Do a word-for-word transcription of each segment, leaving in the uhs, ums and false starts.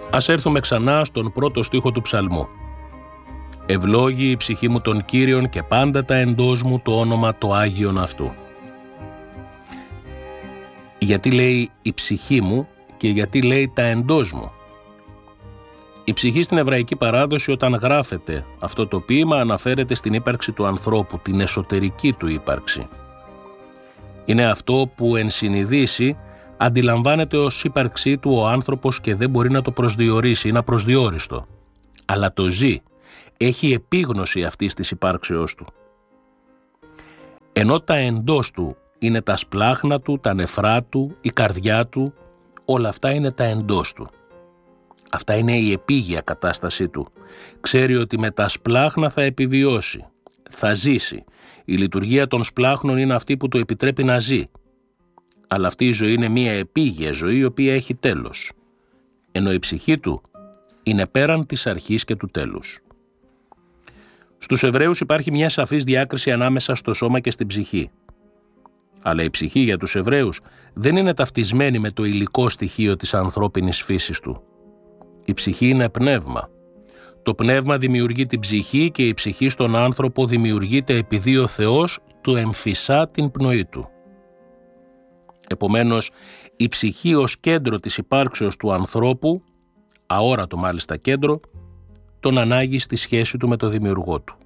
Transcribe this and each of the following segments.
Ας έρθουμε ξανά στον πρώτο στίχο του ψαλμού. «Ευλόγη η ψυχή μου τον Κύριον και πάντα τα εντός μου το όνομα το Άγιον αυτού». Γιατί λέει η ψυχή μου και γιατί λέει τα εντός μου. Η ψυχή στην εβραϊκή παράδοση, όταν γράφεται αυτό το ποίημα, αναφέρεται στην ύπαρξη του ανθρώπου, την εσωτερική του ύπαρξη. Είναι αυτό που εν συνειδήσει αντιλαμβάνεται ως ύπαρξή του ο άνθρωπος και δεν μπορεί να το προσδιορίσει, είναι απροσδιόριστο. Αλλά το ζει, έχει επίγνωση αυτής της υπάρξεώς του. Ενώ τα εντός του είναι τα σπλάχνα του, τα νεφρά του, η καρδιά του, όλα αυτά είναι τα εντός του. Αυτά είναι η επίγεια κατάστασή του. Ξέρει ότι με τα σπλάχνα θα επιβιώσει, θα ζήσει. Η λειτουργία των σπλάχνων είναι αυτή που το επιτρέπει να ζει. Αλλά αυτή η ζωή είναι μια επίγεια ζωή η οποία έχει τέλος. Ενώ η ψυχή του είναι πέραν της αρχής και του τέλους. Στους Εβραίους υπάρχει μια σαφής διάκριση ανάμεσα στο σώμα και στην ψυχή. Αλλά η ψυχή για τους Εβραίους δεν είναι ταυτισμένη με το υλικό στοιχείο της ανθρώπινης φύσης του. Η ψυχή είναι πνεύμα. Το πνεύμα δημιουργεί την ψυχή και η ψυχή στον άνθρωπο δημιουργείται επειδή ο Θεός του εμφυσά την πνοή του. Επομένως, η ψυχή ως κέντρο της υπάρξεως του ανθρώπου, αόρατο μάλιστα κέντρο, τον ανάγει στη σχέση του με το δημιουργό του.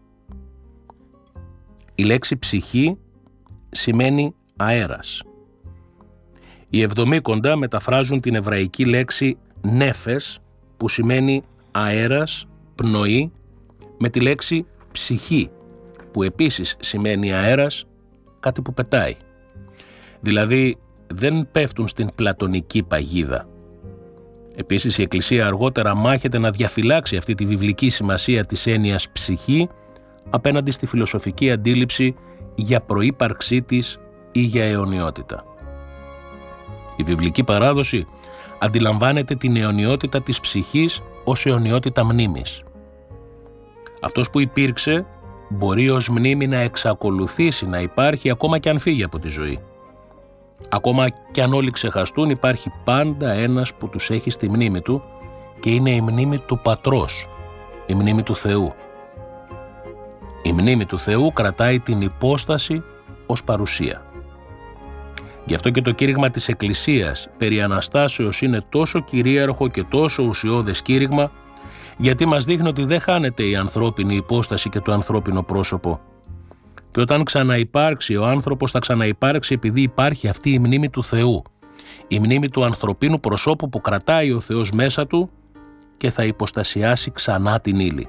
Η λέξη ψυχή σημαίνει αέρας. Οι Εβδομήκοντα μεταφράζουν την εβραϊκή λέξη νέφες, που σημαίνει αέρας, πνοή, με τη λέξη ψυχή, που επίσης σημαίνει αέρας, κάτι που πετάει. Δηλαδή δεν πέφτουν στην πλατωνική παγίδα. Επίσης η Εκκλησία αργότερα μάχεται να διαφυλάξει αυτή τη βιβλική σημασία της έννοιας ψυχή απέναντι στη φιλοσοφική αντίληψη για προύπαρξή της ή για αιωνιότητα. Η βιβλική παράδοση αντιλαμβάνεται την αιωνιότητα της ψυχής ως αιωνιότητα μνήμης. Αυτός που υπήρξε μπορεί ως μνήμη να εξακολουθήσει να υπάρχει ακόμα και αν φύγει από τη ζωή. Ακόμα και αν όλοι ξεχαστούν, υπάρχει πάντα ένας που τους έχει στη μνήμη του και είναι η μνήμη του Πατρός, η μνήμη του Θεού. Η μνήμη του Θεού κρατάει την υπόσταση ως παρουσία. Γι' αυτό και το κήρυγμα της Εκκλησίας περί Αναστάσεως είναι τόσο κυρίαρχο και τόσο ουσιώδες κήρυγμα, γιατί μας δείχνει ότι δεν χάνεται η ανθρώπινη υπόσταση και το ανθρώπινο πρόσωπο. Και όταν ξαναυπάρξει ο άνθρωπος θα ξαναυπάρξει επειδή υπάρχει αυτή η μνήμη του Θεού, η μνήμη του ανθρωπίνου προσώπου που κρατάει ο Θεός μέσα του και θα υποστασιάσει ξανά την ύλη.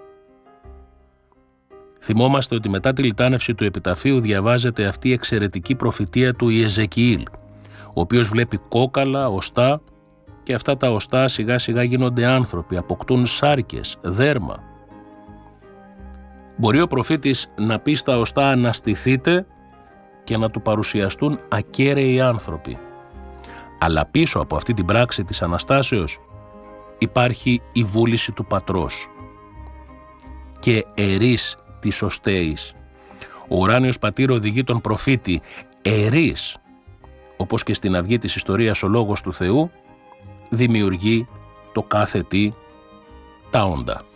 Θυμόμαστε ότι μετά τη λιτάνευση του επιταφείου διαβάζεται αυτή η εξαιρετική προφητεία του Ιεζεκιήλ, ο οποίος βλέπει κόκαλα, οστά και αυτά τα οστά σιγά σιγά γίνονται άνθρωποι, αποκτούν σάρκες, δέρμα. Μπορεί ο προφήτης να πει στα οστά αναστηθείτε και να του παρουσιαστούν ακέραιοι άνθρωποι. Αλλά πίσω από αυτή την πράξη της Αναστάσεως υπάρχει η βούληση του Πατρός και ερείς της οστέης. Ο ουράνιος πατήρ οδηγεί τον προφήτη ερείς, όπως και στην αυγή της ιστορίας ο Λόγος του Θεού δημιουργεί το κάθε τι, τα όντα.